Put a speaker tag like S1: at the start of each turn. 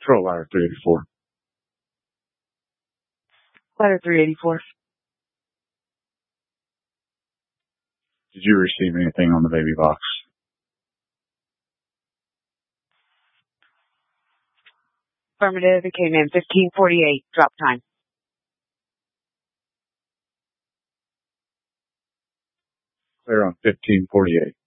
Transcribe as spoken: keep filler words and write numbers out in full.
S1: Control ladder three eighty-four.
S2: Ladder three eighty-four.
S1: Did you receive anything on the baby box?
S2: Affirmative. It came in fifteen forty-eight. Drop time.
S1: Clear on fifteen forty-eight.